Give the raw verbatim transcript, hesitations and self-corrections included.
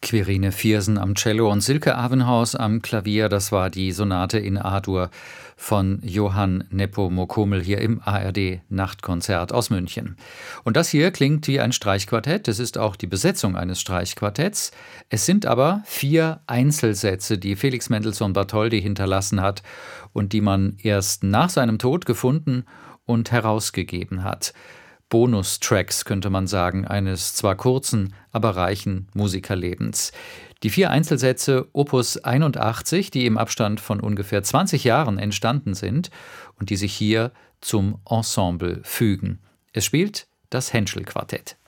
Quirine Viersen am Cello und Silke Avenhaus am Klavier. Das war die Sonate in A-Dur von Johann Nepomuk-Hummel hier im A R D-Nachtkonzert aus München. Und das hier klingt wie ein Streichquartett. Es ist auch die Besetzung eines Streichquartetts. Es sind aber vier Einzelsätze, die Felix Mendelssohn Bartholdy hinterlassen hat und die man erst nach seinem Tod gefunden und herausgegeben hat. Bonustracks, könnte man sagen, eines zwar kurzen, aber reichen Musikerlebens. Die vier Einzelsätze Opus einundachtzig, die im Abstand von ungefähr zwanzig Jahren entstanden sind und die sich hier zum Ensemble fügen. Es spielt das Henschel-Quartett.